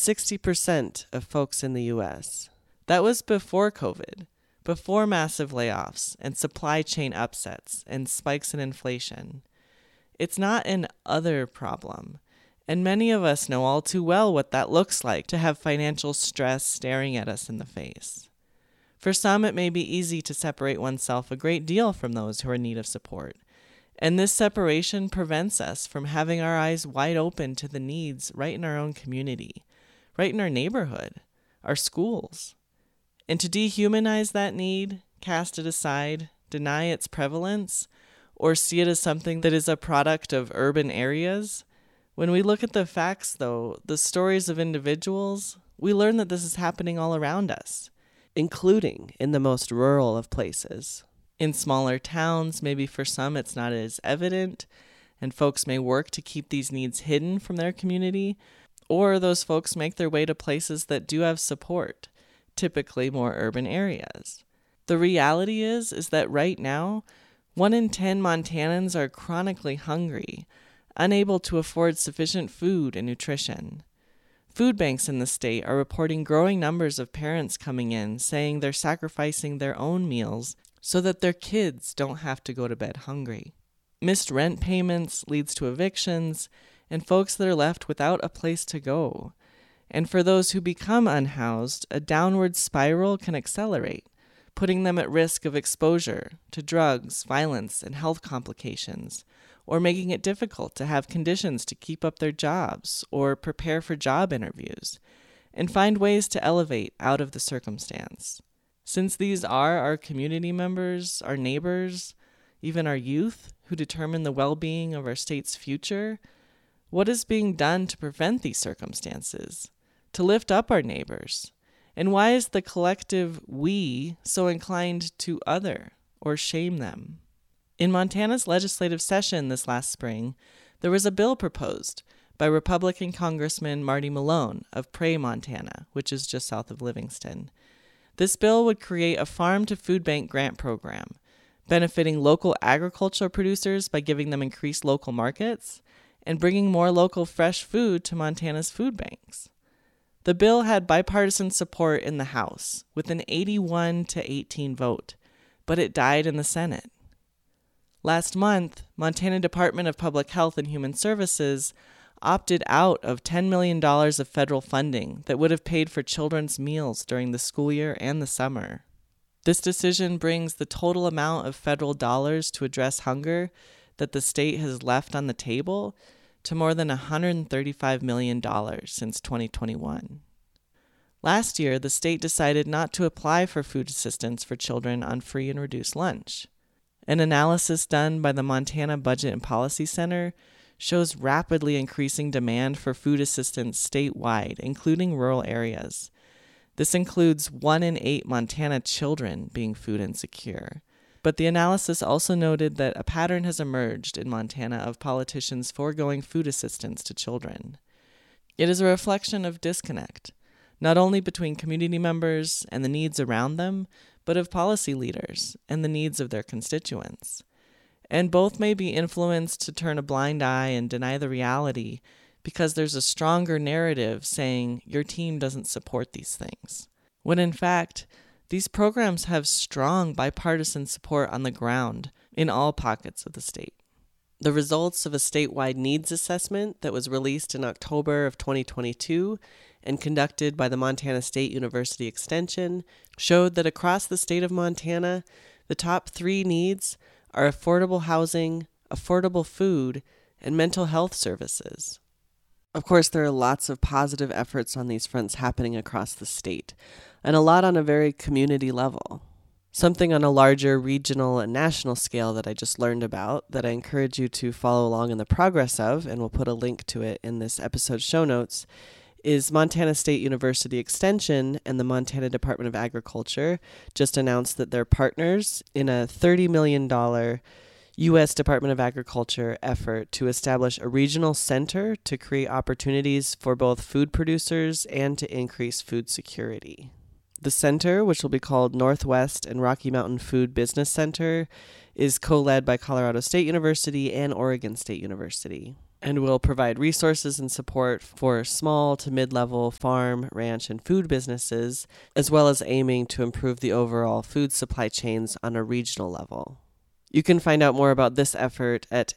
60% of folks in the U.S. That was before COVID, before massive layoffs and supply chain upsets and spikes in inflation. It's not an other problem, and many of us know all too well what that looks like to have financial stress staring at us in the face. For some, it may be easy to separate oneself a great deal from those who are in need of support, and this separation prevents us from having our eyes wide open to the needs right in our own community, right in our neighborhood, our schools. And to dehumanize that need, cast it aside, deny its prevalence, or see it as something that is a product of urban areas, when we look at the facts, though, the stories of individuals, we learn that this is happening all around us, including in the most rural of places. In smaller towns, maybe for some it's not as evident, and folks may work to keep these needs hidden from their community, or those folks make their way to places that do have support, typically more urban areas. The reality is that right now, 1 in 10 Montanans are chronically hungry, unable to afford sufficient food and nutrition. Food banks in the state are reporting growing numbers of parents coming in saying they're sacrificing their own meals so that their kids don't have to go to bed hungry. Missed rent payments leads to evictions and folks that are left without a place to go. And for those who become unhoused, a downward spiral can accelerate, putting them at risk of exposure to drugs, violence, and health complications, or making it difficult to have conditions to keep up their jobs or prepare for job interviews, and find ways to elevate out of the circumstance. Since these are our community members, our neighbors, even our youth, who determine the well-being of our state's future, what is being done to prevent these circumstances, to lift up our neighbors? And why is the collective we so inclined to other or shame them? In Montana's legislative session this last spring, there was a bill proposed by Republican Congressman Marty Malone of Prey, Montana, which is just south of Livingston. This bill would create a farm-to-food bank grant program, benefiting local agricultural producers by giving them increased local markets and bringing more local fresh food to Montana's food banks. The bill had bipartisan support in the House with an 81-18 vote, but it died in the Senate. Last month, Montana Department of Public Health and Human Services opted out of $10 million of federal funding that would have paid for children's meals during the school year and the summer. This decision brings the total amount of federal dollars to address hunger that the state has left on the table to more than $135 million since 2021. Last year, the state decided not to apply for food assistance for children on free and reduced lunch. An analysis done by the Montana Budget and Policy Center shows rapidly increasing demand for food assistance statewide, including rural areas. This includes 1 in 8 Montana children being food insecure. But the analysis also noted that a pattern has emerged in Montana of politicians foregoing food assistance to children. It is a reflection of disconnect, not only between community members and the needs around them, but of policy leaders and the needs of their constituents. And both may be influenced to turn a blind eye and deny the reality because there's a stronger narrative saying your team doesn't support these things, when in fact, these programs have strong bipartisan support on the ground in all pockets of the state. The results of a statewide needs assessment that was released in October of 2022 and conducted by the Montana State University Extension showed that across the state of Montana, the top 3 needs are affordable housing, affordable food, and mental health services. Of course, there are lots of positive efforts on these fronts happening across the state, and a lot on a very community level. Something on a larger regional and national scale that I just learned about that I encourage you to follow along in the progress of, and we'll put a link to it in this episode's show notes, is Montana State University Extension and the Montana Department of Agriculture just announced that they're partners in a $30 million U.S. Department of Agriculture effort to establish a regional center to create opportunities for both food producers and to increase food security. The center, which will be called Northwest and Rocky Mountain Food Business Center, is co-led by Colorado State University and Oregon State University. And will provide resources and support for small to mid-level farm, ranch, and food businesses, as well as aiming to improve the overall food supply chains on a regional level. You can find out more about this effort at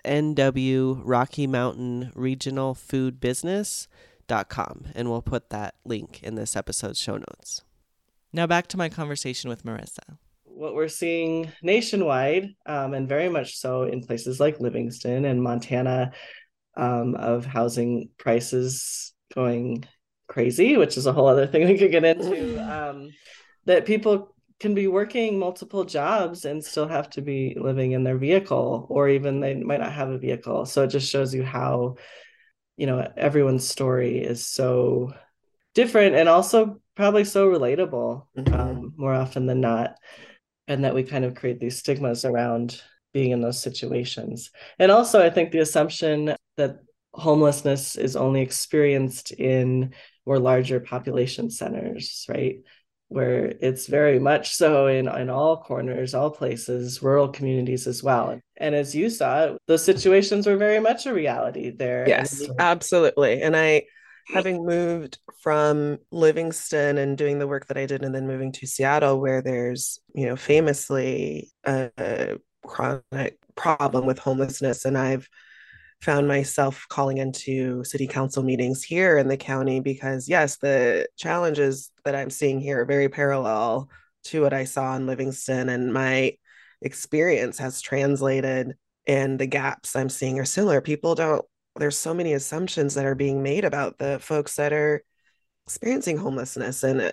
nwrockymountainregionalfoodbusiness.com, and we'll put that link in this episode's show notes. Now back to my conversation with Marissa. What we're seeing nationwide, and very much so in places like Livingston and Montana, of housing prices going crazy, which is a whole other thing we could get into, that people can be working multiple jobs and still have to be living in their vehicle, or even they might not have a vehicle. So it just shows you how, everyone's story is so different and also probably so relatable, more often than not. And that we kind of create these stigmas around being in those situations. And also, I think the assumption that homelessness is only experienced in more larger population centers, right? Where it's very much so in all corners, all places, rural communities as well. And as you saw, those situations were very much a reality there. Yes, absolutely. And having moved from Livingston and doing the work that I did and then moving to Seattle, where there's, famously a chronic problem with homelessness. And I've found myself calling into city council meetings here in the county because, yes, the challenges that I'm seeing here are very parallel to what I saw in Livingston, and my experience has translated, and the gaps I'm seeing are similar. There's so many assumptions that are being made about the folks that are experiencing homelessness. And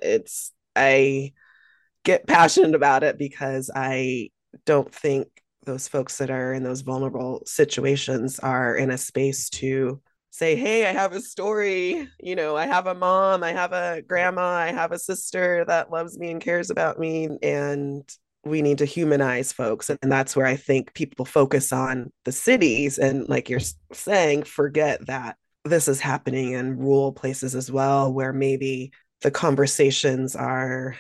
I get passionate about it because I don't think those folks that are in those vulnerable situations are in a space to say, hey, I have a story. I have a mom, I have a grandma, I have a sister that loves me and cares about me. And we need to humanize folks. And that's where I think people focus on the cities and, like you're saying, forget that this is happening in rural places as well, where maybe the conversations are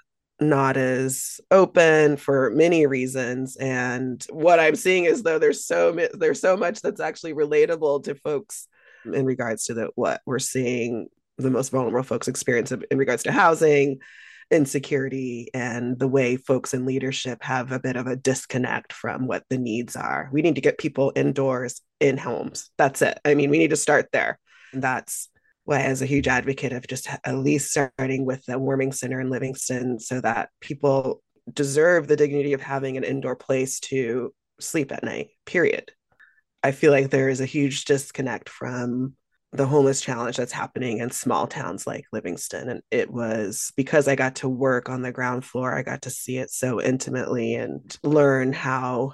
not as open for many reasons. And what I'm seeing is, though, there's so much that's actually relatable to folks in regards to what we're seeing the most vulnerable folks experience in regards to housing, insecurity, and the way folks in leadership have a bit of a disconnect from what the needs are. We need to get people indoors in homes. That's it. I mean, we need to start there. And that's why, as a huge advocate of just at least starting with the warming center in Livingston, so that people deserve the dignity of having an indoor place to sleep at night, period. I feel like there is a huge disconnect from the homeless challenge that's happening in small towns like Livingston. And it was because I got to work on the ground floor, I got to see it so intimately and learn how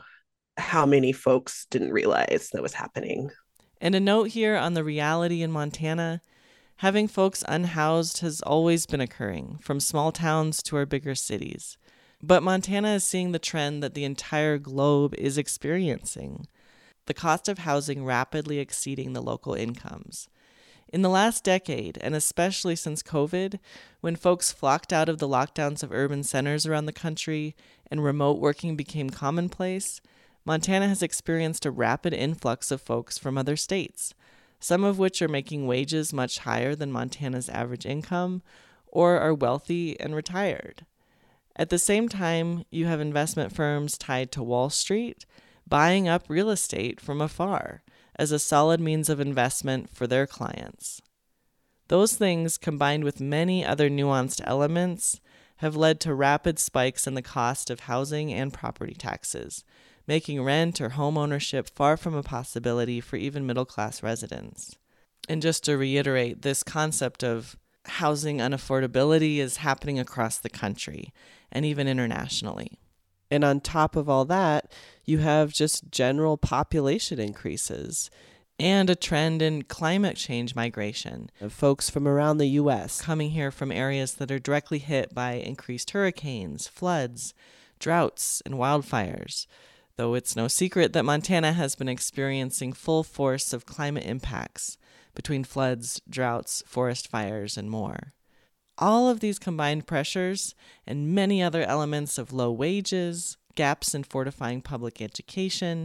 many folks didn't realize that was happening. And a note here on the reality in Montana: having folks unhoused has always been occurring, from small towns to our bigger cities. But Montana is seeing the trend that the entire globe is experiencing: the cost of housing rapidly exceeding the local incomes. In the last decade, and especially since COVID, when folks flocked out of the lockdowns of urban centers around the country and remote working became commonplace, Montana has experienced a rapid influx of folks from other states, some of which are making wages much higher than Montana's average income, or are wealthy and retired. At the same time, you have investment firms tied to Wall Street buying up real estate from afar as a solid means of investment for their clients. Those things, combined with many other nuanced elements, have led to rapid spikes in the cost of housing and property taxes, making rent or home ownership far from a possibility for even middle-class residents. And just to reiterate, this concept of housing unaffordability is happening across the country and even internationally. And on top of all that, you have just general population increases and a trend in climate change migration of folks from around the U.S. coming here from areas that are directly hit by increased hurricanes, floods, droughts, and wildfires. Though it's no secret that Montana has been experiencing full force of climate impacts between floods, droughts, forest fires, and more. All of these combined pressures and many other elements of low wages, gaps in fortifying public education,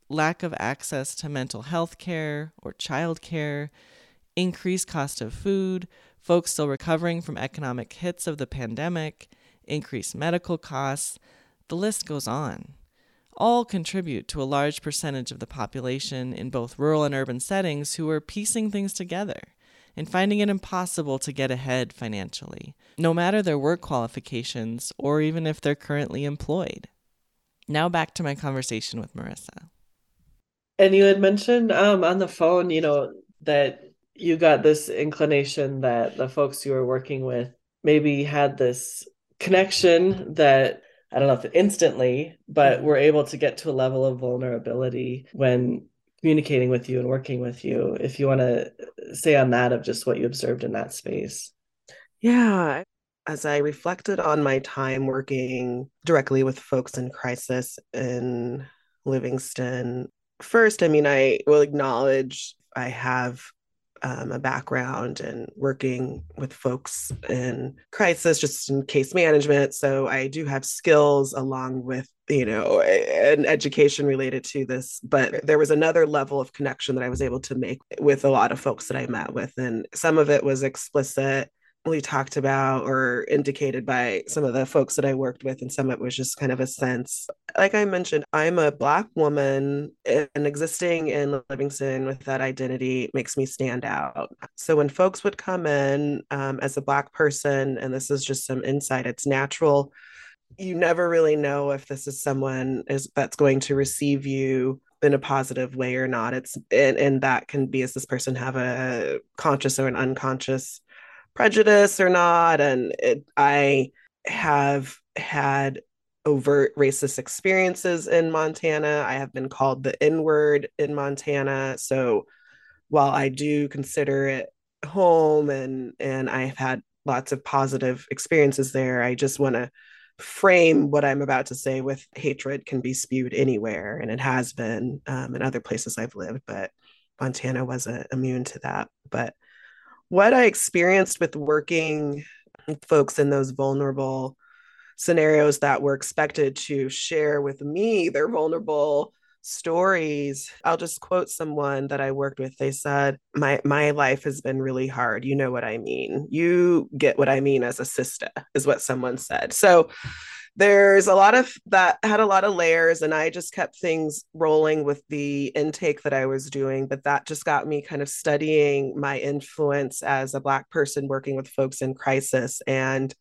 lack of access to mental health care or child care, increased cost of food, folks still recovering from economic hits of the pandemic, increased medical costs, the list goes on. All contribute to a large percentage of the population in both rural and urban settings who are piecing things together and finding it impossible to get ahead financially, no matter their work qualifications or even if they're currently employed. Now back to my conversation with Marissa. And you had mentioned on the phone, that you got this inclination that the folks you were working with maybe had this connection that, I don't know if instantly, but were able to get to a level of vulnerability when communicating with you and working with you. If you want to say on that of just what you observed in that space. Yeah. As I reflected on my time working directly with folks in crisis in Livingston, first, I will acknowledge I have a background in working with folks in crisis, just in case management. So I do have skills along with, an education related to this. But there was another level of connection that I was able to make with a lot of folks that I met with. And some of it was explicitly talked about or indicated by some of the folks that I worked with, and some of it was just kind of a sense. Like I mentioned, I'm a Black woman, and existing in Livingston with that identity makes me stand out. So when folks would come in as a Black person, and this is just some insight, it's natural. You never really know if this is someone that's going to receive you in a positive way or not. And that can be, does this person have a conscious or an unconscious prejudice or not? And I have had overt racist experiences in Montana. I have been called the N-word in Montana. So while I do consider it home and I've had lots of positive experiences there, I just want to frame what I'm about to say with hatred can be spewed anywhere, and it has been in other places I've lived, but Montana wasn't immune to that. But what I experienced with working with folks in those vulnerable scenarios that were expected to share with me their vulnerable stories. I'll just quote someone that I worked with. They said, my life has been really hard. You know what I mean? You get what I mean as a sister, is what someone said. So there's a lot of that, had a lot of layers, and I just kept things rolling with the intake that I was doing. But that just got me kind of studying my influence as a Black person working with folks in crisis. And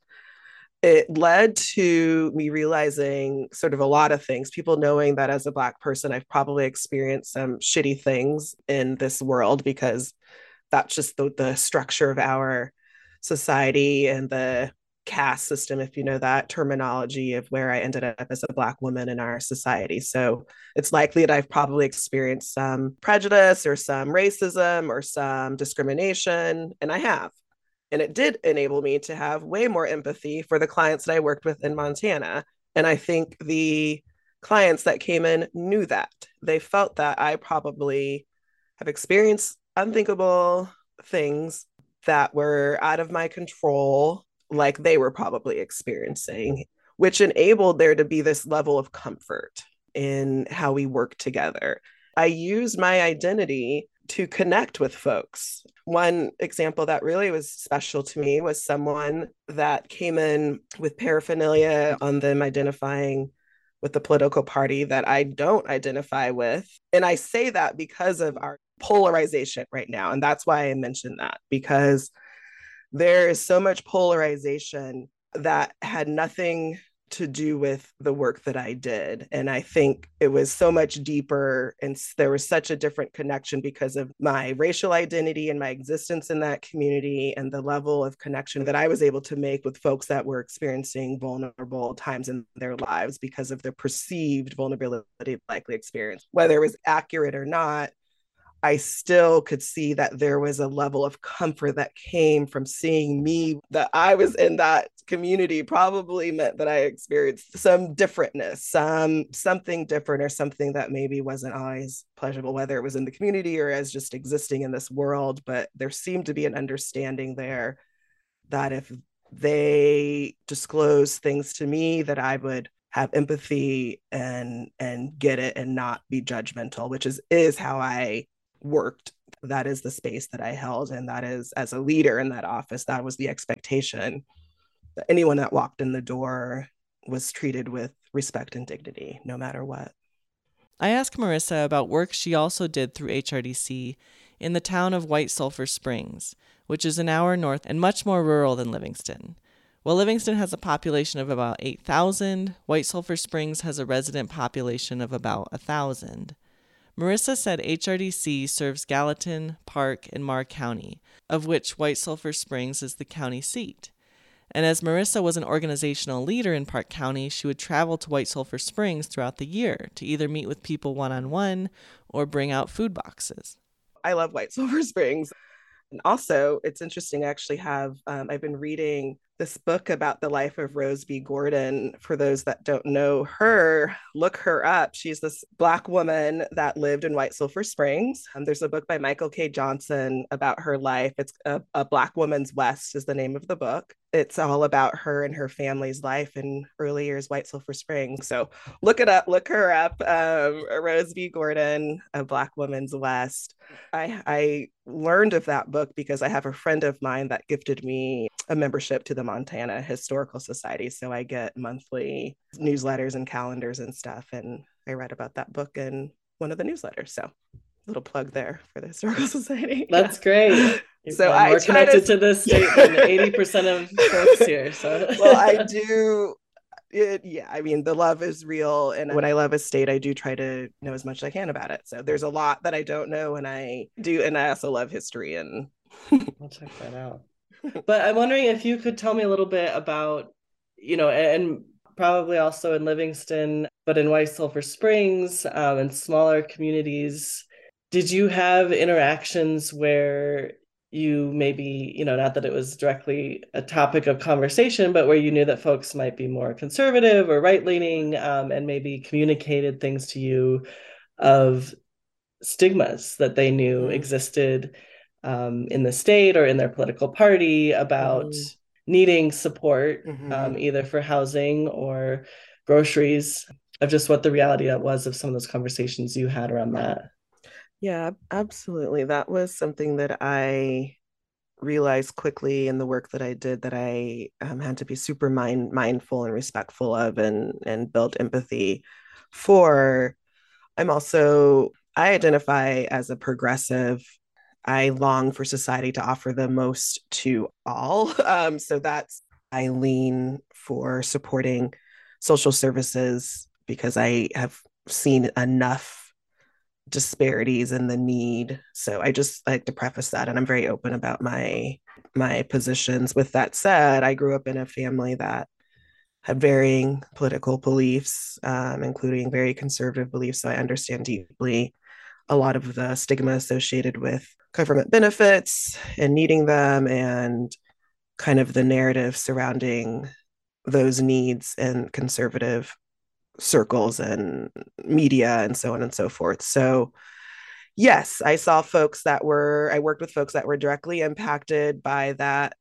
it led to me realizing sort of a lot of things, people knowing that as a Black person, I've probably experienced some shitty things in this world, because that's just the structure of our society and the caste system, if you know that terminology, of where I ended up as a Black woman in our society. So it's likely that I've probably experienced some prejudice or some racism or some discrimination, and I have. And it did enable me to have way more empathy for the clients that I worked with in Montana. And I think the clients that came in knew that. They felt that I probably have experienced unthinkable things that were out of my control, like they were probably experiencing, which enabled there to be this level of comfort in how we work together. I used my identity to connect with folks. One example that really was special to me was someone that came in with paraphernalia on them identifying with the political party that I don't identify with. And I say that because of our polarization right now. And that's why I mentioned that, because there is so much polarization that had nothing to do with the work that I did. And I think it was so much deeper, and there was such a different connection because of my racial identity and my existence in that community, and the level of connection that I was able to make with folks that were experiencing vulnerable times in their lives because of the perceived vulnerability likely experience. Whether it was accurate or not, I still could see that there was a level of comfort that came from seeing me, that I was in that community probably meant that I experienced some differentness, something different, or something that maybe wasn't always pleasurable, whether it was in the community or as just existing in this world. But there seemed to be an understanding there that if they disclose things to me, that I would have empathy and get it and not be judgmental, which is how I worked. That is the space that I held, and that is, as a leader in that office, that was the expectation, that anyone that walked in the door was treated with respect and dignity no matter what. I asked Marissa about work she also did through HRDC in the town of White Sulphur Springs, which is an hour north and much more rural than Livingston. While Livingston has a population of about 8,000, White Sulphur Springs has a resident population of about 1,000. Marissa said HRDC serves Gallatin, Park, and Marr County, of which White Sulphur Springs is the county seat. And as Marissa was an organizational leader in Park County, she would travel to White Sulphur Springs throughout the year to either meet with people one-on-one or bring out food boxes. I love White Sulphur Springs. And also, it's interesting, I actually have, I've been reading this book about the life of Rose B. Gordon. For those that don't know her, look her up. She's this Black woman that lived in White Sulphur Springs. There's a book by Michael K. Johnson about her life. It's a Black Woman's West is the name of the book. It's all about her and her family's life in early years White Sulphur Springs. So look it up, look her up. Rose B. Gordon, A Black Woman's West. I learned of that book because I have a friend of mine that gifted me a membership to the Montana Historical Society. So I get monthly newsletters and calendars and stuff. And I read about that book in one of the newsletters. So little plug there for the Historical Society. That's great. So I'm more connected to this state than 80% of folks here. So well, I do. I mean, the love is real. And when I love a state, I do try to know as much as I can about it. So there's a lot that I don't know, and I do. And I also love history. And I'll check that out. But I'm wondering if you could tell me a little bit about, and probably also in Livingston, but in White Sulphur Springs and smaller communities, did you have interactions where you maybe, not that it was directly a topic of conversation, but where you knew that folks might be more conservative or right-leaning and maybe communicated things to you of stigmas that they knew existed in the state or in their political party about needing support, either for housing or groceries, of just what the reality was of some of those conversations you had around that? Yeah, absolutely. That was something that I realized quickly in the work that I did, that I had to be super mindful and respectful of, and build empathy for. I identify as a progressive. I long for society to offer the most to all. So I lean for supporting social services because I have seen enough disparities in the need. So I just like to preface that, and I'm very open about my positions. With that said, I grew up in a family that had varying political beliefs, including very conservative beliefs. So I understand deeply a lot of the stigma associated with government benefits and needing them, and kind of the narrative surrounding those needs in conservative circles and media and so on and so forth. So yes, I worked with folks that were directly impacted by that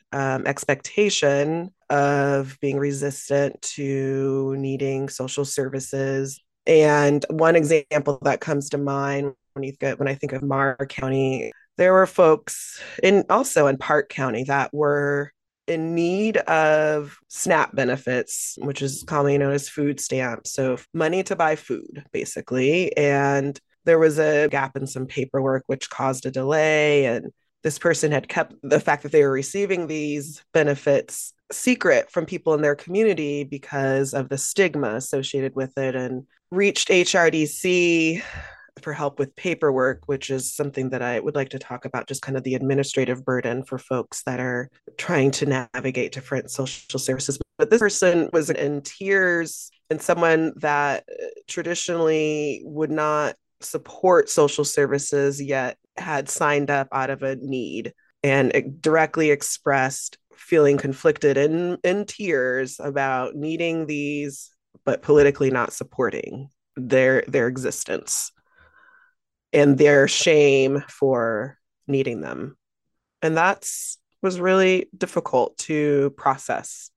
expectation of being resistant to needing social services. And one example that comes to mind when I think of Marr County, there were folks also in Park County that were in need of SNAP benefits, which is commonly known as food stamps. So money to buy food, basically. And there was a gap in some paperwork, which caused a delay. And this person had kept the fact that they were receiving these benefits secret from people in their community because of the stigma associated with it, and reached HRDC for help with paperwork, which is something that I would like to talk about, just kind of the administrative burden for folks that are trying to navigate different social services. But this person was in tears, and someone that traditionally would not support social services, yet had signed up out of a need, and it directly expressed feeling conflicted and in tears about needing these, but politically not supporting their existence, and their shame for needing them. And was really difficult to process.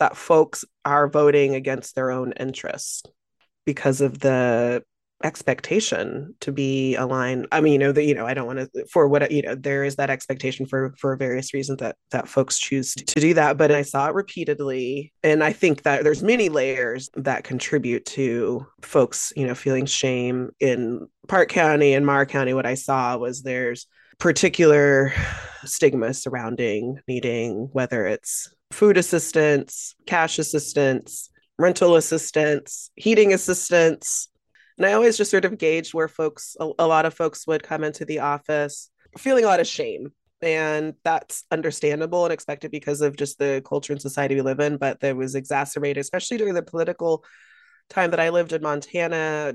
that folks are voting against their own interests because of the expectation to be aligned. I mean, I don't want to, for what, there is that expectation for various reasons that folks choose to do that. But I saw it repeatedly. And I think that there's many layers that contribute to folks, feeling shame in Park County and Meagher County. What I saw was there's particular stigma surrounding needing, whether it's food assistance, cash assistance, rental assistance, heating assistance. And I always just sort of gauged where a lot of folks would come into the office feeling a lot of shame. And that's understandable and expected because of just the culture and society we live in. But that was exacerbated, especially during the political time that I lived in Montana,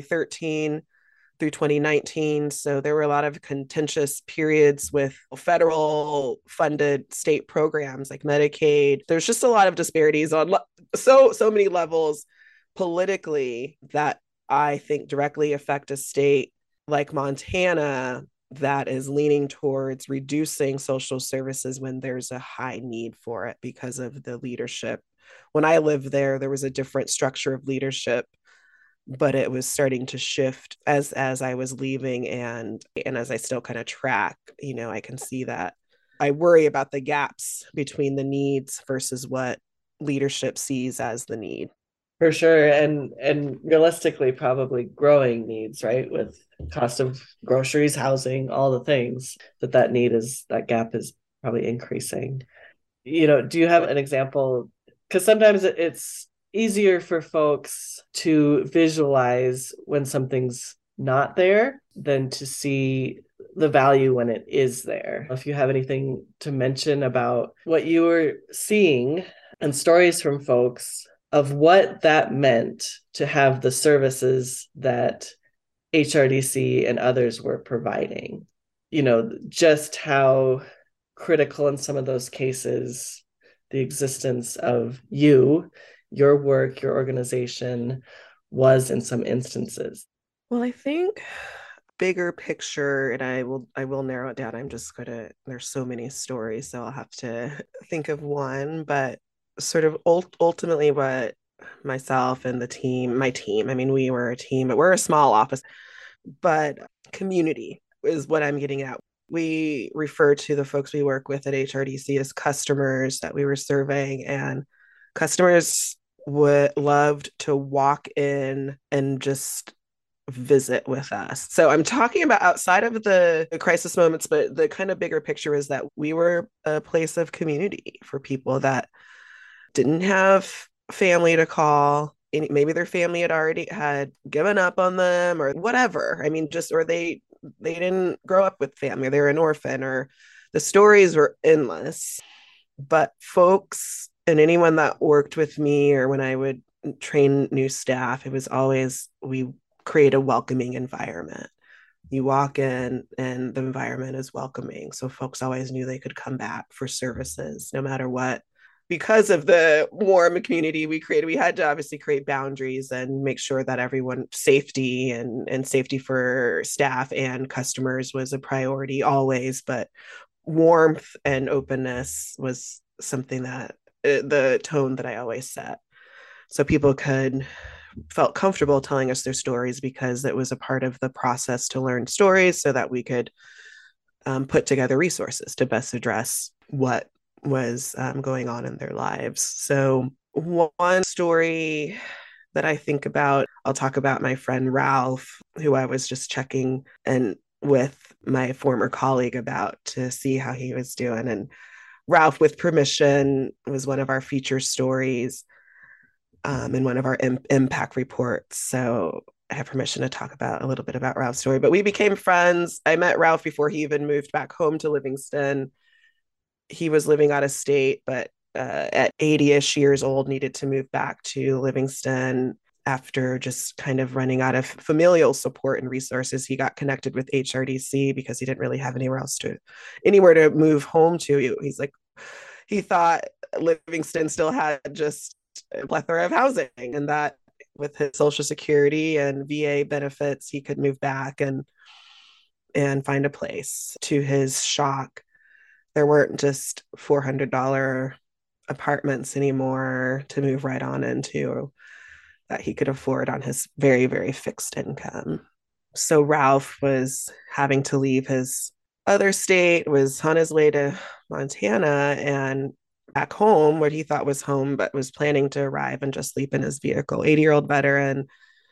2013 through 2019. So there were a lot of contentious periods with federal funded state programs like Medicaid. There's just a lot of disparities on so many levels politically that I think directly affect a state like Montana that is leaning towards reducing social services when there's a high need for it because of the leadership. When I lived there, there was a different structure of leadership, but it was starting to shift as I was leaving, and as I still kind of track, I can see that. I worry about the gaps between the needs versus what leadership sees as the need. For sure. And realistically, probably growing needs, right? With cost of groceries, housing, all the things that gap is probably increasing. Do you have an example? Because sometimes it's easier for folks to visualize when something's not there than to see the value when it is there. If you have anything to mention about what you were seeing and stories from folks of what that meant to have the services that HRDC and others were providing, just how critical in some of those cases the existence of your work, your organization was in some instances. Well, I think bigger picture, and I will narrow it down. There's so many stories, so I'll have to think of one, but sort of ultimately what myself and my team, I mean, we were a team, but we're a small office, but community is what I'm getting at. We refer to the folks we work with at HRDC as customers that we were surveying, and customers would loved to walk in and just visit with us. So I'm talking about outside of the crisis moments, but the kind of bigger picture is that we were a place of community for people that didn't have family to call. Maybe their family had given up on them or whatever. I mean, or they didn't grow up with family. They were an orphan, or the stories were endless. But folks and anyone that worked with me, or when I would train new staff, it was always, we create a welcoming environment. You walk in and the environment is welcoming. So folks always knew they could come back for services no matter what. Because of the warm community we created, we had to obviously create boundaries and make sure that everyone's safety and safety for staff and customers was a priority always. But warmth and openness was something that the tone that I always set. So people felt comfortable telling us their stories because it was a part of the process to learn stories so that we could put together resources to best address what was going on in their lives. So one story that I think about, I'll talk about my friend Ralph, who I was just checking and with my former colleague about to see how he was doing. And Ralph, with permission, was one of our feature stories in one of our impact reports. So I have permission to talk about a little bit about Ralph's story, but we became friends. I met Ralph before he even moved back home to Livingston. He was living out of state, but at 80-ish years old, needed to move back to Livingston after just kind of running out of familial support and resources. He got connected with HRDC because he didn't really have anywhere to move home to. He thought Livingston still had just a plethora of housing, and that with his Social Security and VA benefits, he could move back and find a place. To his shock, there weren't just $400 apartments anymore to move right on into that he could afford on his very, very fixed income. So Ralph was having to leave his other state, was on his way to Montana and back home, what he thought was home, but was planning to arrive and just sleep in his vehicle. 80-year-old veteran.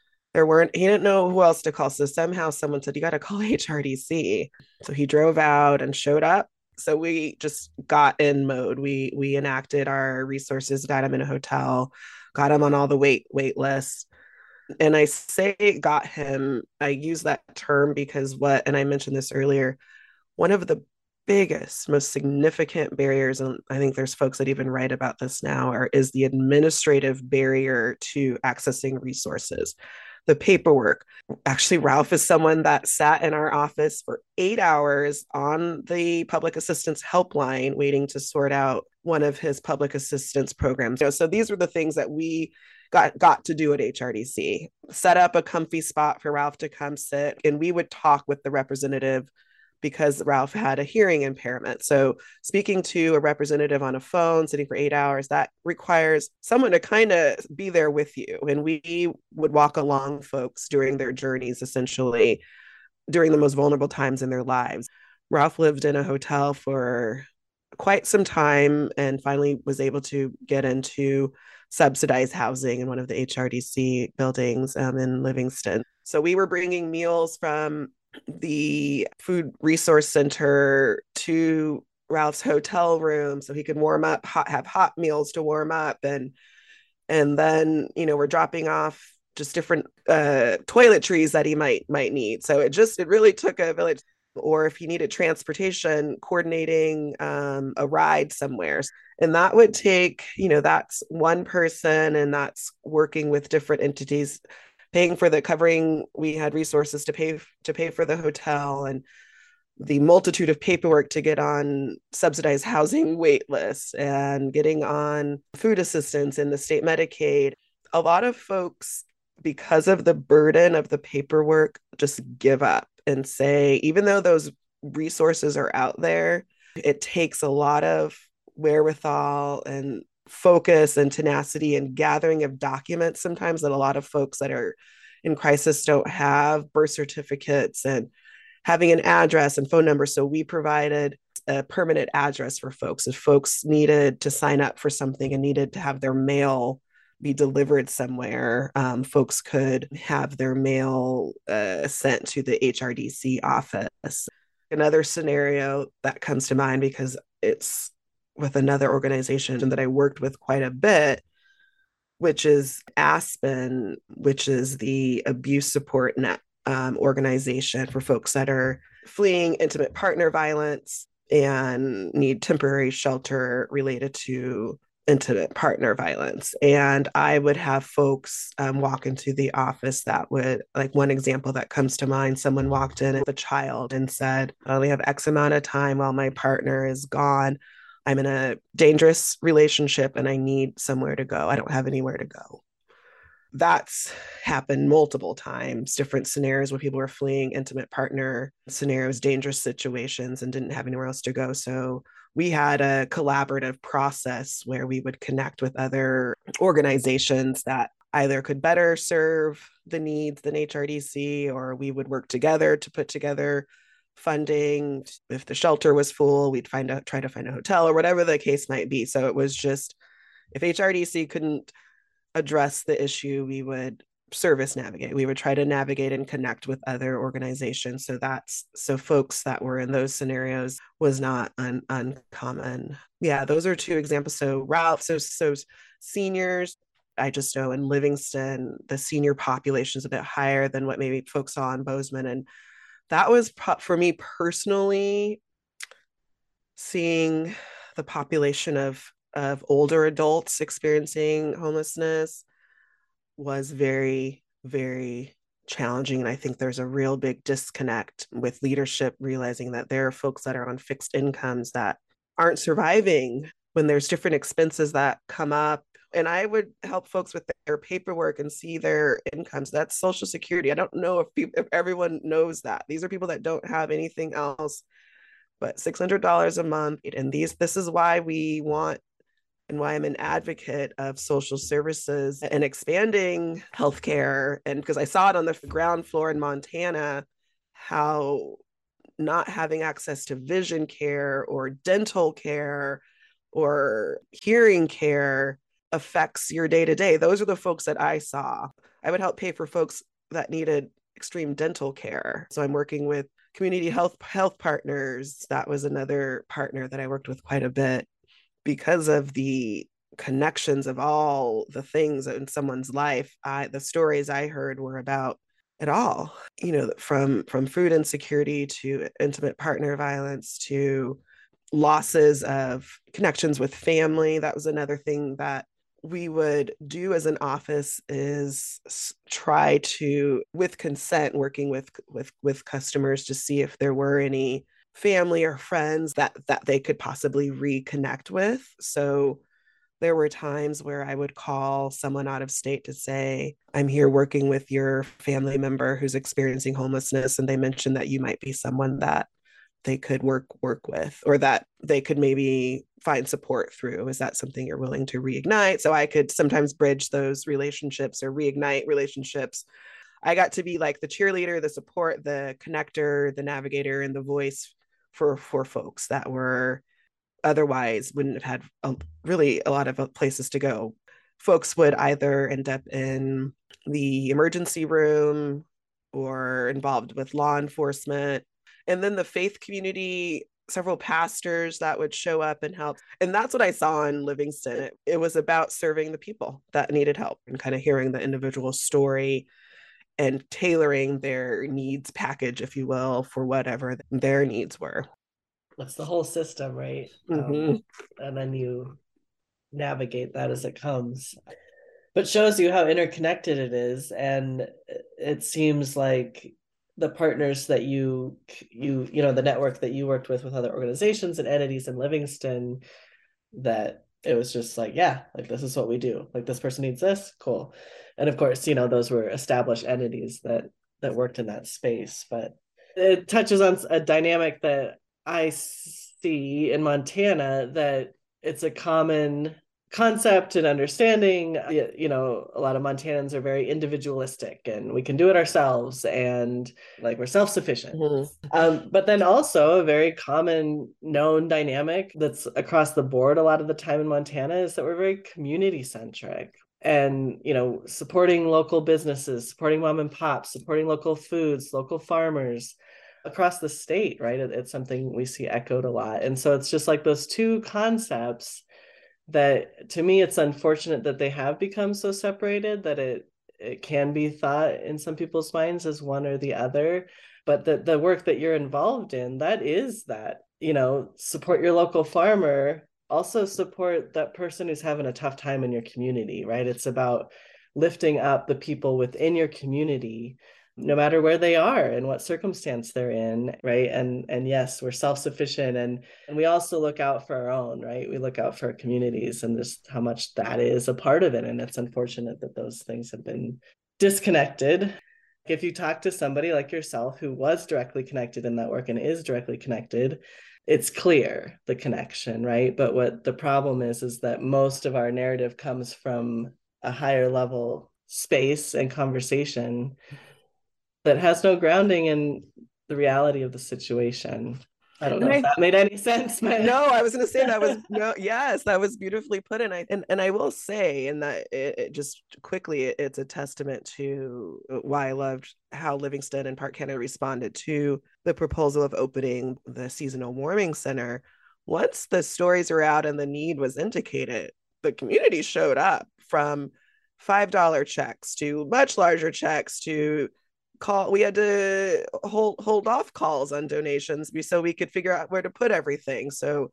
He didn't know who else to call. So somehow someone said, you got to call HRDC. So he drove out and showed up. So we just got in mode. We enacted our resources, got him in a hotel, got him on all the wait lists. And I say got him, I use that term because and I mentioned this earlier, one of the biggest, most significant barriers, and I think there's folks that even write about this now, is the administrative barrier to accessing resources, the paperwork. Actually, Ralph is someone that sat in our office for 8 hours on the public assistance helpline waiting to sort out one of his public assistance programs. So these were the things that we got to do at HRDC. Set up a comfy spot for Ralph to come sit, and we would talk with the representative because Ralph had a hearing impairment. So speaking to a representative on a phone, sitting for 8 hours, that requires someone to kind of be there with you. And we would walk along folks during their journeys, essentially, during the most vulnerable times in their lives. Ralph lived in a hotel for quite some time and finally was able to get into subsidized housing in one of the HRDC buildings in Livingston. So we were bringing meals from the Food Resource Center to Ralph's hotel room so he could warm up, have hot meals to warm up. And then, we're dropping off just different toiletries that he might need. So it really took a village. Or if he needed transportation, coordinating a ride somewhere. And that would take, that's one person, and that's working with different entities, we had resources to pay for the hotel and the multitude of paperwork to get on subsidized housing wait lists and getting on food assistance and the state Medicaid. A lot of folks, because of the burden of the paperwork, just give up and say, even though those resources are out there, it takes a lot of wherewithal and focus and tenacity and gathering of documents sometimes that a lot of folks that are in crisis don't have, birth certificates and having an address and phone number. So we provided a permanent address for folks. If folks needed to sign up for something and needed to have their mail be delivered somewhere, folks could have their mail sent to the HRDC office. Another scenario that comes to mind, because it's with another organization that I worked with quite a bit, which is Aspen, which is the abuse support net organization for folks that are fleeing intimate partner violence and need temporary shelter related to intimate partner violence. And I would have folks walk into the office that would, like one example that comes to mind, someone walked in with a child and said, I only have X amount of time while my partner is gone. I'm in a dangerous relationship and I need somewhere to go. I don't have anywhere to go. That's happened multiple times, different scenarios where people were fleeing intimate partner scenarios, dangerous situations, and didn't have anywhere else to go. So we had a collaborative process where we would connect with other organizations that either could better serve the needs than HRDC, or we would work together to put together funding. If the shelter was full, we'd try to find a hotel or whatever the case might be. So it was just, if HRDC couldn't address the issue, we would service navigate. We would try to navigate and connect with other organizations. So folks that were in those scenarios was not uncommon. Yeah, those are two examples. So Ralph, so seniors, I just know in Livingston, the senior population is a bit higher than what maybe folks saw in Bozeman. And that was for me personally, seeing the population of older adults experiencing homelessness was very, very challenging. And I think there's a real big disconnect with leadership realizing that there are folks that are on fixed incomes that aren't surviving when there's different expenses that come up. And I would help folks with their paperwork and see their incomes. That's Social Security. I don't know if everyone knows that. These are people that don't have anything else but $600 a month. And this is why we want and why I'm an advocate of social services and expanding healthcare. And because I saw it on the ground floor in Montana, how not having access to vision care or dental care or hearing care affects your day to day. Those are the folks that I saw. I would help pay for folks that needed extreme dental care. So I'm working with community health partners. That was another partner that I worked with quite a bit because of the connections of all the things in someone's life. The stories I heard were about it all, from food insecurity to intimate partner violence to losses of connections with family. That was another thing that we would do as an office, is try to, with consent, working with customers to see if there were any family or friends that they could possibly reconnect with. So there were times where I would call someone out of state to say, I'm here working with your family member who's experiencing homelessness, and they mentioned that you might be someone that they could work with, or that they could maybe find support through. Is that something you're willing to reignite? So I could sometimes bridge those relationships or reignite relationships. I got to be like the cheerleader, the support, the connector, the navigator, and the voice for folks that were otherwise wouldn't have had really a lot of places to go. Folks would either end up in the emergency room or involved with law enforcement. And then the faith community, several pastors that would show up and help. And that's what I saw in Livingston. It was about serving the people that needed help and kind of hearing the individual story and tailoring their needs package, if you will, for whatever their needs were. That's the whole system, right? Mm-hmm. And then you navigate that as it comes. But shows you how interconnected it is. And it seems like the partners that you know, the network that you worked with other organizations and entities in Livingston, that it was just like, yeah, like this is what we do. Like this person needs this, cool. And of course, you know, those were established entities that worked in that space. But it touches on a dynamic that I see in Montana, that it's a common concept and understanding. You know, a lot of Montanans are very individualistic and we can do it ourselves and like we're self-sufficient. Mm-hmm. But then also a very common known dynamic that's across the board a lot of the time in Montana is that we're very community centric. And, you know, supporting local businesses, supporting mom and pop, supporting local foods, local farmers across the state, right? It's something we see echoed a lot. And so it's just like those two concepts that, to me, it's unfortunate that they have become so separated, that it can be thought in some people's minds as one or the other. But the work that you're involved in, that is that, you know, support your local farmer, also support that person who's having a tough time in your community, right? It's about lifting up the people within your community, no matter where they are and what circumstance they're in, right? And yes, we're self-sufficient, and we also look out for our own, right? We look out for our communities and just how much that is a part of it. And it's unfortunate that those things have been disconnected. If you talk to somebody like yourself who was directly connected in that work and is directly connected, it's clear the connection, right? But what the problem is that most of our narrative comes from a higher level space and conversation that has no grounding in the reality of the situation. I don't know if that made any sense. But... No, I was going to say that was yes, that was beautifully put. And I will say, and that it just quickly, it's a testament to why I loved how Livingston and Park Canada responded to the proposal of opening the seasonal warming center. Once the stories are out and the need was indicated, the community showed up, from $5 checks to much larger checks to we had to hold off calls on donations so we could figure out where to put everything. So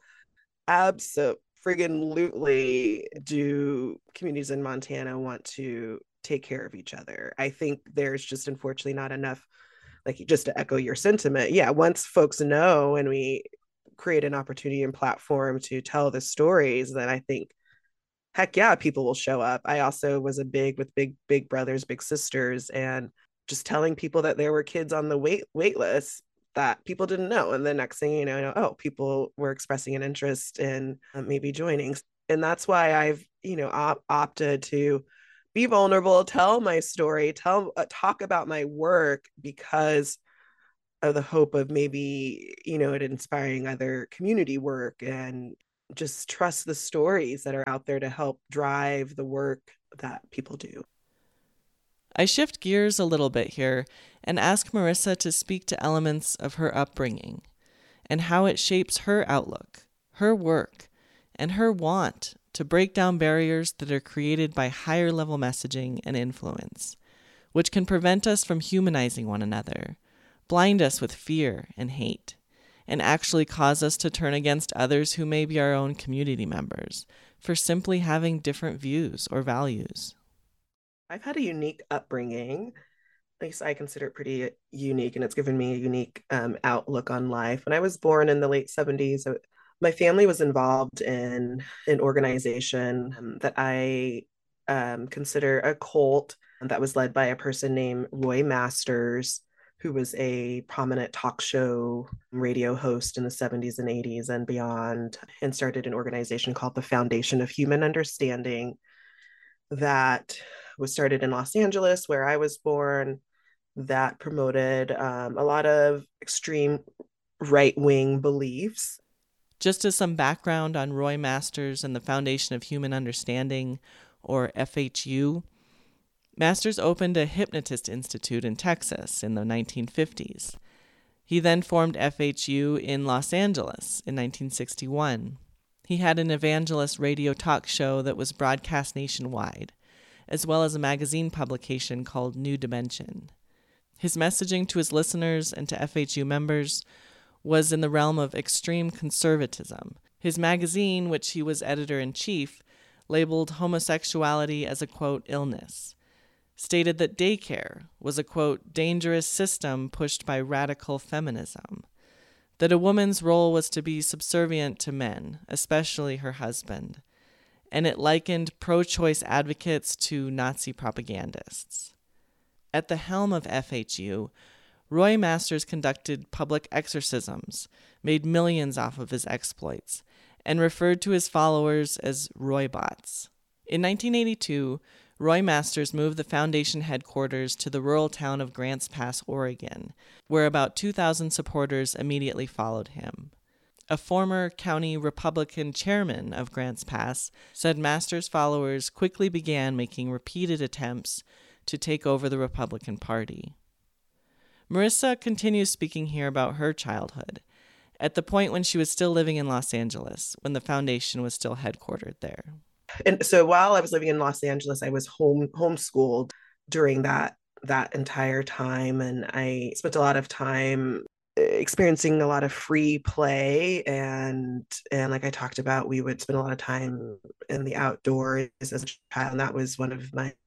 absolutely do communities in Montana want to take care of each other. I think there's just unfortunately not enough, like, just to echo your sentiment. Yeah, once folks know and we create an opportunity and platform to tell the stories, then I think, heck yeah, people will show up. I also was big brothers, big sisters, and just telling people that there were kids on the wait list that people didn't know. And the next thing you know, people were expressing an interest in maybe joining. And that's why I've, opted to be vulnerable, tell my story, talk about my work, because of the hope of maybe, it inspiring other community work, and just trust the stories that are out there to help drive the work that people do. I shift gears a little bit here and ask Marissa to speak to elements of her upbringing and how it shapes her outlook, her work, and her want to break down barriers that are created by higher level messaging and influence, which can prevent us from humanizing one another, blind us with fear and hate, and actually cause us to turn against others who may be our own community members for simply having different views or values. I've had a unique upbringing. At least I consider it pretty unique, and it's given me a unique outlook on life. When I was born in the late 70s, my family was involved in an organization that I consider a cult that was led by a person named Roy Masters, who was a prominent talk show radio host in the 70s and 80s and beyond, and started an organization called the Foundation of Human Understanding that was started in Los Angeles, where I was born, that promoted a lot of extreme right-wing beliefs. Just as some background on Roy Masters and the Foundation of Human Understanding, or FHU, Masters opened a hypnotist institute in Texas in the 1950s. He then formed FHU in Los Angeles in 1961. He had an evangelist radio talk show that was broadcast nationwide, as well as a magazine publication called New Dimension. His messaging to his listeners and to FHU members was in the realm of extreme conservatism. His magazine, which he was editor-in-chief, labeled homosexuality as a, quote, illness, stated that daycare was a, quote, dangerous system pushed by radical feminism, that a woman's role was to be subservient to men, especially her husband, and it likened pro-choice advocates to Nazi propagandists. At the helm of FHU, Roy Masters conducted public exorcisms, made millions off of his exploits, and referred to his followers as Roybots. In 1982, Roy Masters moved the foundation headquarters to the rural town of Grants Pass, Oregon, where about 2,000 supporters immediately followed him. A former county Republican chairman of Grants Pass said Masters' followers quickly began making repeated attempts to take over the Republican Party. Marissa continues speaking here about her childhood, at the point when she was still living in Los Angeles, when the foundation was still headquartered there. And so while I was living in Los Angeles, I was homeschooled during that entire time, and I spent a lot of time experiencing a lot of free play, and like I talked about, we would spend a lot of time in the outdoors as a child, and that was one of my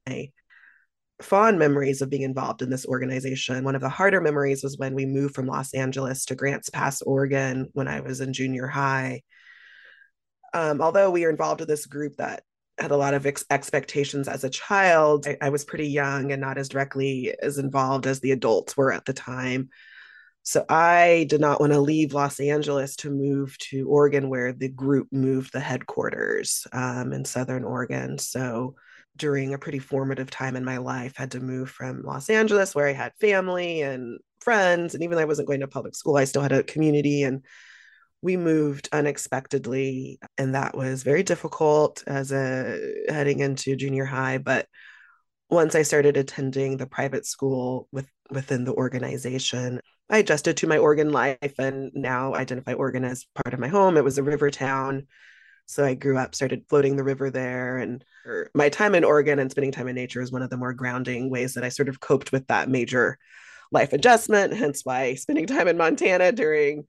fond memories of being involved in this organization. One of the harder memories was when we moved from Los Angeles to Grants Pass, Oregon, when I was in junior high. Although we were involved in this group that had a lot of expectations as a child, I was pretty young and not as directly as involved as the adults were at the time. So I did not want to leave Los Angeles to move to Oregon, where the group moved the headquarters in Southern Oregon. So during a pretty formative time in my life, had to move from Los Angeles, where I had family and friends. And even though I wasn't going to public school, I still had a community, and we moved unexpectedly, and that was very difficult as heading into junior high. But once I started attending the private school within the organization, I adjusted to my Oregon life and now identify Oregon as part of my home. It was a river town, so I grew up, started floating the river there, and my time in Oregon and spending time in nature is one of the more grounding ways that I sort of coped with that major life adjustment. Hence why spending time in Montana during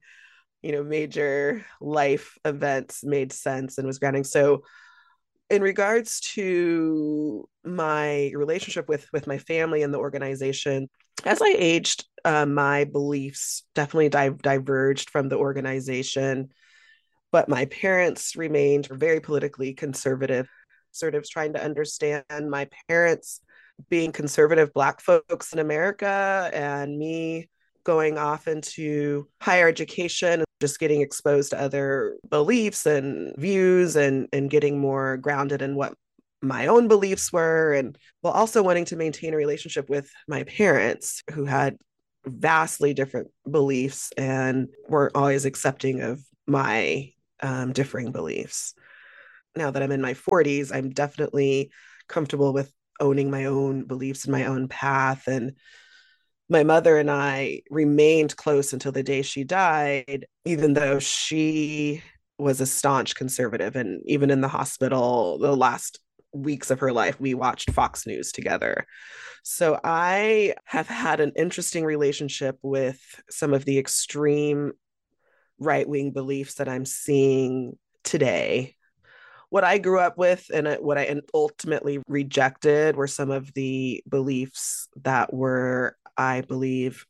major life events made sense and was grounding. So in regards to my relationship with my family and the organization, as I aged, my beliefs definitely diverged from the organization, but my parents remained very politically conservative, sort of trying to understand my parents being conservative Black folks in America, and me going off into higher education, just getting exposed to other beliefs and views and getting more grounded in what my own beliefs were, and while also wanting to maintain a relationship with my parents who had vastly different beliefs and were always accepting of my differing beliefs. Now that I'm in my 40s, I'm definitely comfortable with owning my own beliefs and my own path. And my mother and I remained close until the day she died, even though she was a staunch conservative. And even in the hospital, the last weeks of her life, we watched Fox News together. So I have had an interesting relationship with some of the extreme right wing beliefs that I'm seeing today. What I grew up with and what I ultimately rejected were some of the beliefs that were, I believe,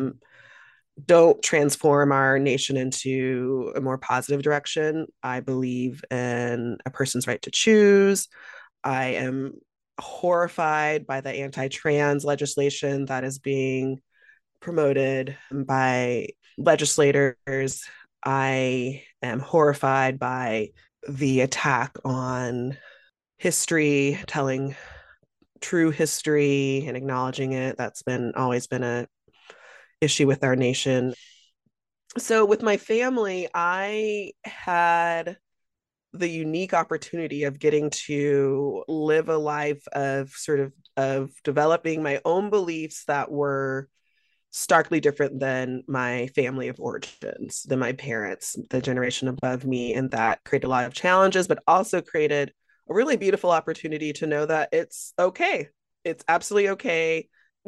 don't transform our nation into a more positive direction. I believe in a person's right to choose. I am horrified by the anti-trans legislation that is being promoted by legislators. I am horrified by the attack on history, telling true history and acknowledging it. That's been always been a issue with our nation. So with my family, I had the unique opportunity of getting to live a life of developing my own beliefs that were starkly different than my family of origins, than my parents, the generation above me. And that created a lot of challenges, but also created a really beautiful opportunity to know that it's okay. It's absolutely okay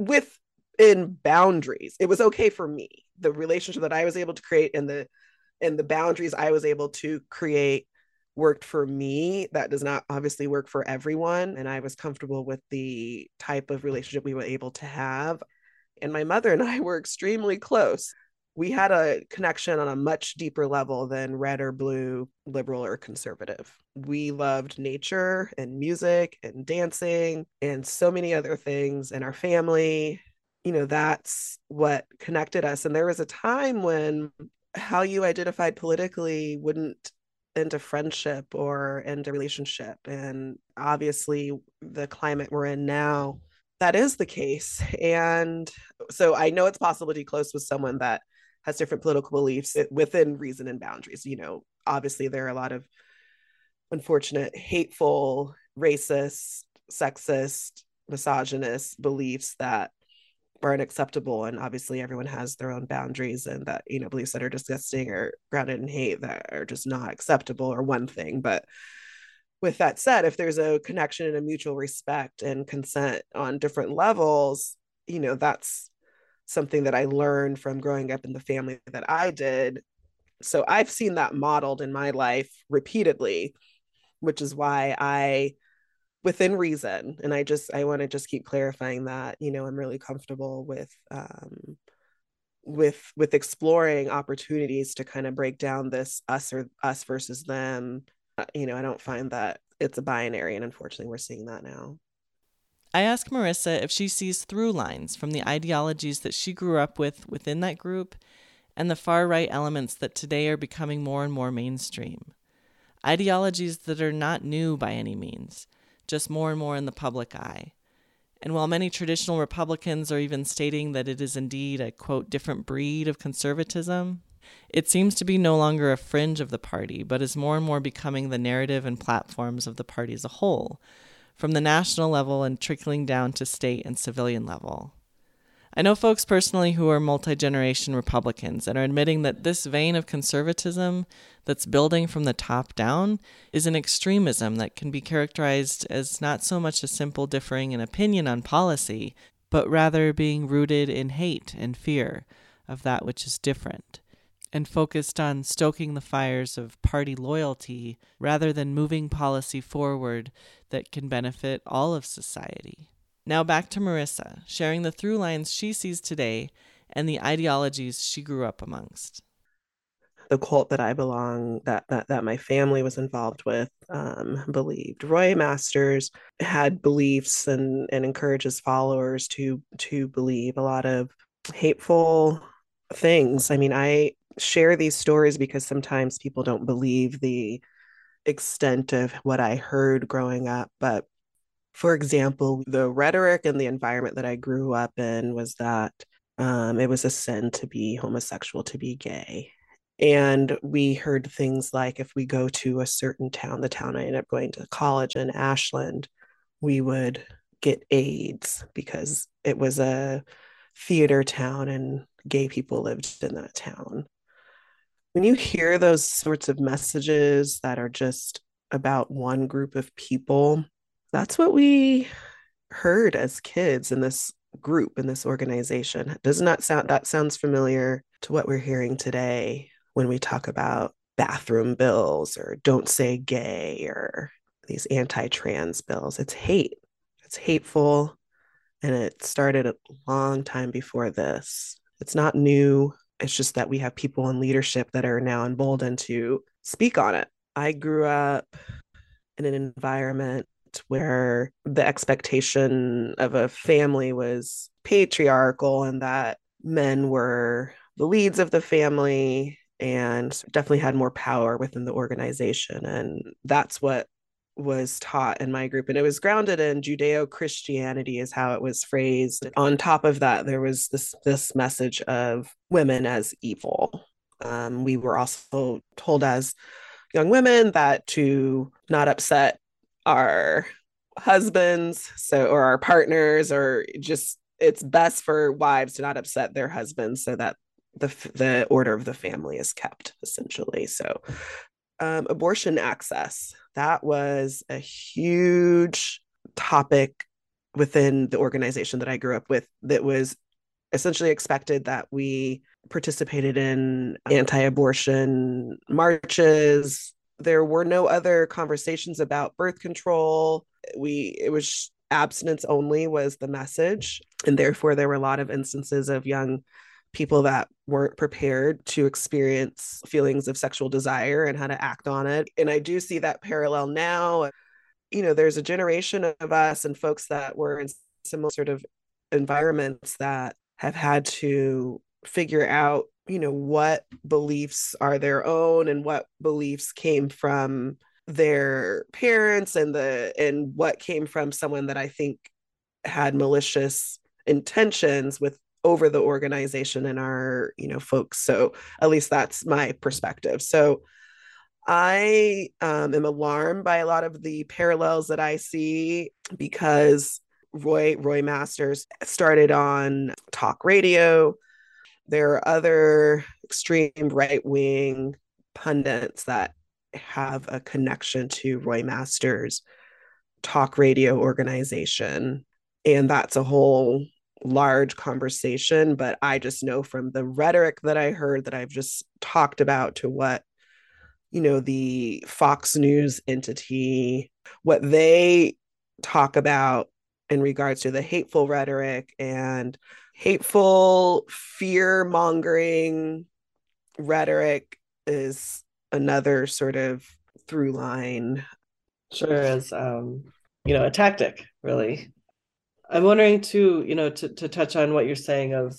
within boundaries. It was okay for me. The relationship that I was able to create and the boundaries I was able to create worked for me. That does not obviously work for everyone. And I was comfortable with the type of relationship we were able to have. And my mother and I were extremely close. We had a connection on a much deeper level than red or blue, liberal or conservative. We loved nature and music and dancing and so many other things in our family. You know, that's what connected us. And there was a time when how you identified politically wouldn't end a friendship or end a relationship. And obviously, the climate we're in now, that is the case. And so I know it's possible to be close with someone that has different political beliefs within reason and boundaries. You know, obviously, there are a lot of unfortunate, hateful, racist, sexist, misogynist beliefs that are unacceptable, and obviously everyone has their own boundaries, and that, you know, beliefs that are disgusting or grounded in hate that are just not acceptable or one thing. But with that said, if there's a connection and a mutual respect and consent on different levels, you know, that's something that I learned from growing up in the family that I did. So I've seen that modeled in my life repeatedly, which is why I, within reason, and I want to just keep clarifying that, you know, I'm really comfortable with exploring opportunities to kind of break down this us versus them. You know, I don't find that it's a binary, and unfortunately we're seeing that now. I ask Marissa if she sees through lines from the ideologies that she grew up with within that group and the far-right elements that today are becoming more and more mainstream. Ideologies that are not new by any means, just more and more in the public eye. And while many traditional Republicans are even stating that it is indeed a, quote, different breed of conservatism, it seems to be no longer a fringe of the party, but is more and more becoming the narrative and platforms of the party as a whole, from the national level and trickling down to state and civilian level. I know folks personally who are multi-generation Republicans and are admitting that this vein of conservatism that's building from the top down is an extremism that can be characterized as not so much a simple differing in opinion on policy, but rather being rooted in hate and fear of that which is different, and focused on stoking the fires of party loyalty rather than moving policy forward that can benefit all of society. Now back to Marissa, sharing the through lines she sees today and the ideologies she grew up amongst. The cult that I belong, that my family was involved with, believed. Roy Masters had beliefs and encourages followers to believe a lot of hateful things. I mean, I share these stories because sometimes people don't believe the extent of what I heard growing up. But for example, the rhetoric and the environment that I grew up in was that it was a sin to be homosexual, to be gay. And we heard things like if we go to a certain town, the town I ended up going to college in, Ashland, we would get AIDS because it was a theater town and gay people lived in that town. When you hear those sorts of messages that are just about one group of people, that's what we heard as kids in this group, in this organization. Does not sound that sounds familiar to what we're hearing today when we talk about bathroom bills or don't say gay or these anti-trans bills. It's hate. It's hateful, and it started a long time before this. It's not new. It's just that we have people in leadership that are now emboldened to speak on it. I grew up in an environment where the expectation of a family was patriarchal and that men were the leads of the family and definitely had more power within the organization. And that's what was taught in my group. And it was grounded in Judeo-Christianity is how it was phrased. On top of that, there was this message of women as evil. We were also told as young women that to not upset our husbands or our partners, or just it's best for wives to not upset their husbands so that the order of the family is kept, essentially. So abortion access, that was a huge topic within the organization that I grew up with, that was essentially expected that we participated in anti-abortion marches. There were no other conversations about birth control. It was abstinence only was the message. And therefore there were a lot of instances of young people that weren't prepared to experience feelings of sexual desire and how to act on it. And I do see that parallel now. You know, there's a generation of us and folks that were in similar sort of environments that have had to figure out, you know, what beliefs are their own and what beliefs came from their parents and what came from someone that I think had malicious intentions with over the organization and our, you know, folks. So at least that's my perspective. So I am alarmed by a lot of the parallels that I see because Roy Masters started on talk radio. There are other extreme right-wing pundits that have a connection to Roy Masters' talk radio organization. And that's a whole large conversation. But I just know from the rhetoric that I heard that I've just talked about to what, you know, the Fox News entity, what they talk about in regards to the hateful rhetoric and hateful fear mongering rhetoric is another sort of through line. Sure, as you know, a tactic, really. I'm wondering too, you know, to touch on what you're saying of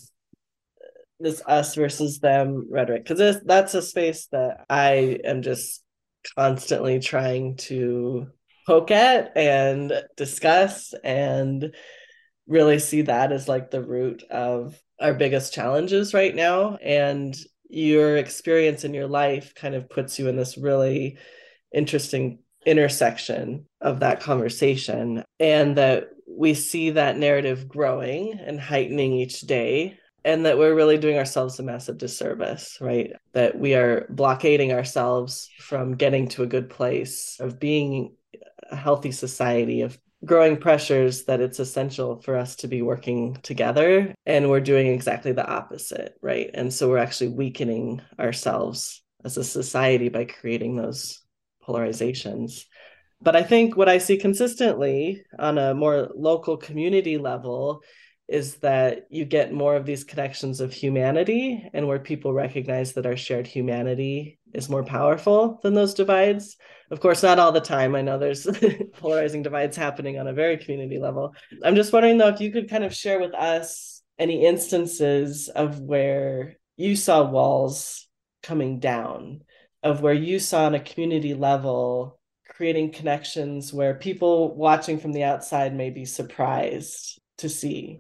this us versus them rhetoric, because that's a space that I am just constantly trying to poke at and discuss and really see that as like the root of our biggest challenges right now. And your experience in your life kind of puts you in this really interesting intersection of that conversation, and that we see that narrative growing and heightening each day, and that we're really doing ourselves a massive disservice, right? That we are blockading ourselves from getting to a good place of being a healthy society, of growing pressures, that it's essential for us to be working together, and we're doing exactly the opposite, right? And so we're actually weakening ourselves as a society by creating those polarizations. But I think what I see consistently on a more local community level is that you get more of these connections of humanity, and where people recognize that our shared humanity is more powerful than those divides. Of course, not all the time. I know there's polarizing divides happening on a very community level. I'm just wondering, though, if you could kind of share with us any instances of where you saw walls coming down, of where you saw on a community level creating connections where people watching from the outside may be surprised to see.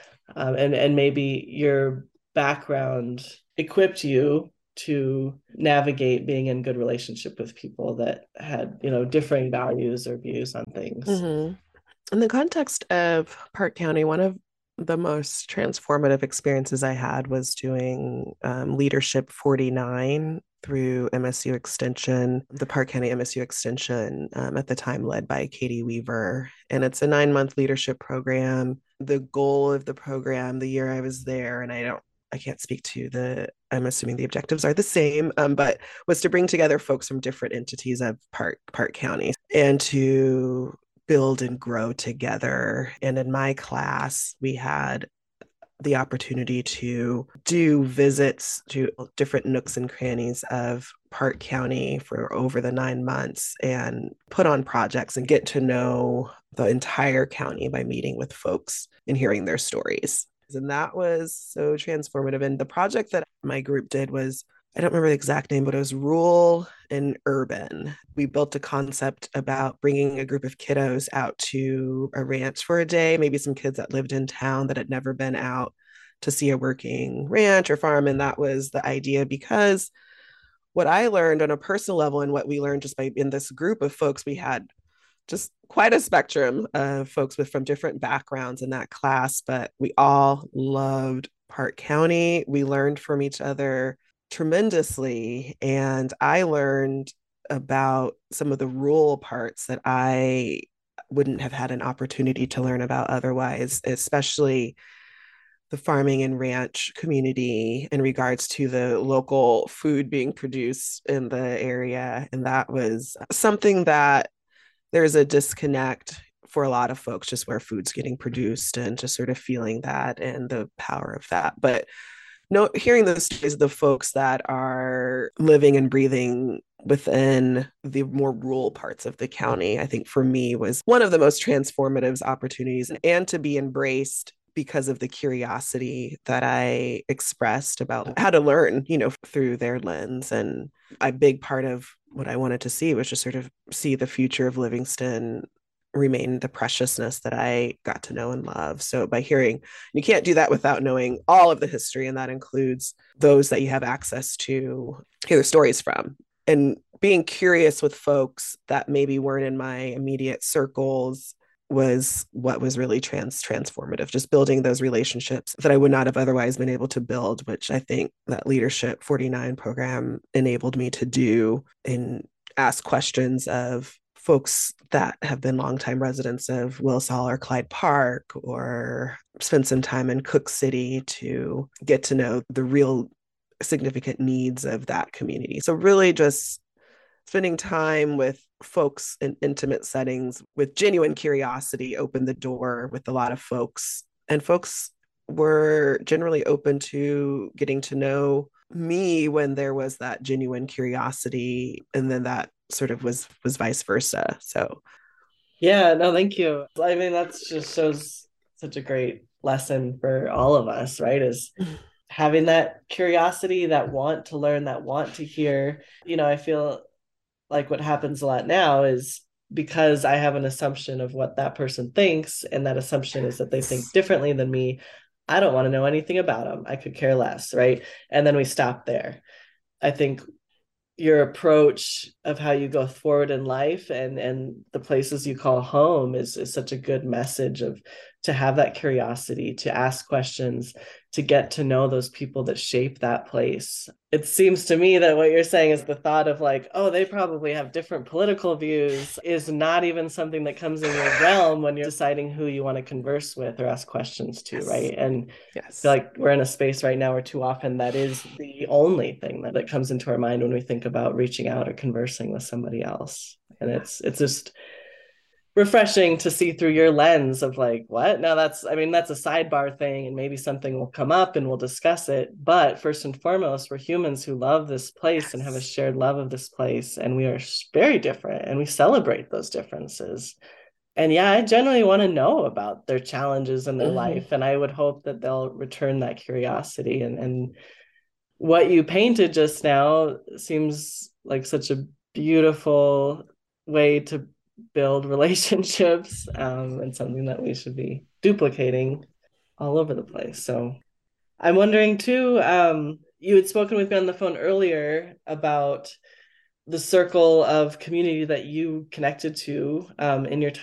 And maybe your background equipped you to navigate being in good relationship with people that had, differing values or views on things. Mm-hmm. In the context of Park County, one of the most transformative experiences I had was doing Leadership 49 through MSU Extension, the Park County MSU Extension, at the time led by Katie Weaver. And it's a 9-month leadership program. The goal of the program, the year I was there, and I can't speak to I'm assuming the objectives are the same, but was to bring together folks from different entities of Park County and to build and grow together. And in my class, we had the opportunity to do visits to different nooks and crannies of Park County for over the 9 months and put on projects and get to know the entire county by meeting with folks and hearing their stories. And that was so transformative. And the project that my group did was, I don't remember the exact name, but it was rural and urban. We built a concept about bringing a group of kiddos out to a ranch for a day, maybe some kids that lived in town that had never been out to see a working ranch or farm. And that was the idea, because what I learned on a personal level and what we learned just by in this group of folks, we had just quite a spectrum of folks from different backgrounds in that class, but we all loved Park County. We learned from each other tremendously. And I learned about some of the rural parts that I wouldn't have had an opportunity to learn about otherwise, especially the farming and ranch community in regards to the local food being produced in the area. And that was something that there's a disconnect for a lot of folks, just where food's getting produced and just sort of feeling that and the power of that. But no, hearing the stories of the folks that are living and breathing within the more rural parts of the county, I think for me was one of the most transformative opportunities, and to be embraced because of the curiosity that I expressed about how to learn, through their lens. And a big part of what I wanted to see was just sort of see the future of Livingston remain the preciousness that I got to know and love. So by hearing, you can't do that without knowing all of the history, and that includes those that you have access to hear the stories from. And being curious with folks that maybe weren't in my immediate circles was what was really transformative, just building those relationships that I would not have otherwise been able to build, which I think that Leadership 49 program enabled me to do, and ask questions of folks that have been longtime residents of Willis Hall or Clyde Park, or spend some time in Cook City to get to know the real significant needs of that community. So really just spending time with folks in intimate settings with genuine curiosity opened the door with a lot of folks. And folks were generally open to getting to know me when there was that genuine curiosity. And then that sort of was vice versa. So yeah, no, thank you. I mean, that's just shows such a great lesson for all of us, right? Is having that curiosity, that want to learn, that want to hear. I feel like what happens a lot now is, because I have an assumption of what that person thinks, and that assumption is that they think differently than me, I don't want to know anything about them. I could care less, right? And then we stop there. I think your approach of how you go forward in life and the places you call home is such a good message of to have that curiosity, to ask questions, to get to know those people that shape that place. It seems to me that what you're saying is the thought of like, oh, they probably have different political views is not even something that comes in your realm when you're deciding who you want to converse with or ask questions to, yes. right? And yes. I feel like we're in a space right now where too often that is the only thing that comes into our mind when we think about reaching out or conversing with somebody else. And it's just refreshing to see through your lens of like, what? Now that's a sidebar thing, and maybe something will come up and we'll discuss it. But first and foremost, we're humans who love this place and have a shared love of this place. And we are very different, and we celebrate those differences. And yeah, I generally want to know about their challenges in their life. And I would hope that they'll return that curiosity and what you painted just now seems like such a beautiful way to build relationships, and something that we should be duplicating all over the place. So I'm wondering too, you had spoken with me on the phone earlier about the circle of community that you connected to in your